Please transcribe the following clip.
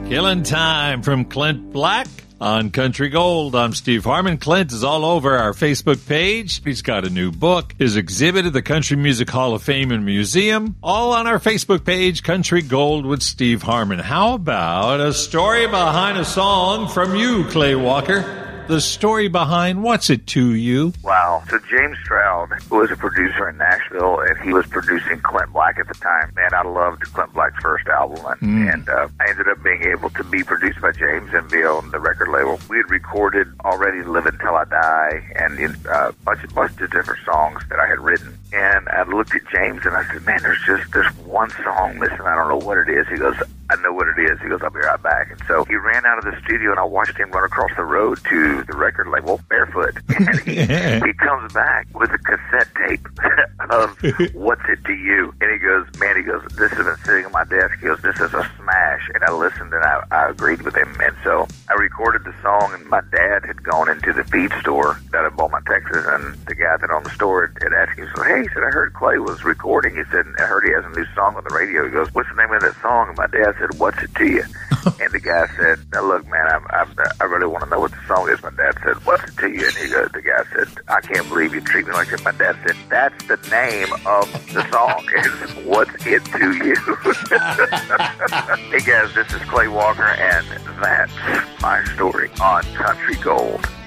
Killing Time from Clint Black on Country Gold. I'm Steve Harmon. Clint is all over our Facebook page. He's got a new book, his exhibit at the Country Music Hall of Fame and Museum, all on our Facebook page, Country Gold with Steve Harmon. How about a story behind a song from you, Clay Walker? The story behind What's It To You? Wow. So James Stroud was a producer in Nashville, and he was producing Clint Black at the time. Man, I loved Clint Black's first album, and I ended up being able to be produced by James and be on the record label. We had recorded already Live Until I Die and a bunch of different songs that I had written. And I looked at James, and I said, man, there's one song missing. I don't know what it is. He goes, I know what it is. He goes, I'll be right back. And so he ran out of the studio, and I watched him run across the road to the record label barefoot. And he comes back with a cassette tape of What's It To You? And he goes, this has been sitting on my desk. He goes, this is a smash. And I listened, and I agreed with him. And so I recorded the song, and my dad had gone into the feed store down in Beaumont, Texas, and the guy that owned the store had asked him, so, hey, he said, I heard Clay was recording. He said, I heard he has a new song on the radio. He goes, what's the name of that song? And my dad said, What's It To You? And the guy said, now look, man, I really want to know what the song is. My dad said, What's It To You? And the guy said, I can't believe you treat me like that. My dad said, that's the name of the song, is What's It To You? Hey guys, this is Clay Walker, and that's my story on Country Gold.